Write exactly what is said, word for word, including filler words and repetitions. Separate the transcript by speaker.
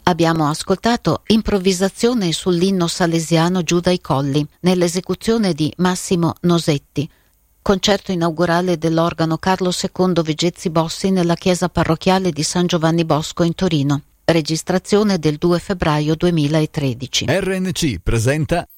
Speaker 1: Abbiamo ascoltato Improvvisazione sull'inno salesiano Giù dai Colli, nell'esecuzione di Massimo Nosetti, concerto inaugurale dell'organo Carlo secondo Vigezzi Bossi nella chiesa parrocchiale di San Giovanni Bosco in Torino. Registrazione del due febbraio duemilatredici.
Speaker 2: R N C presenta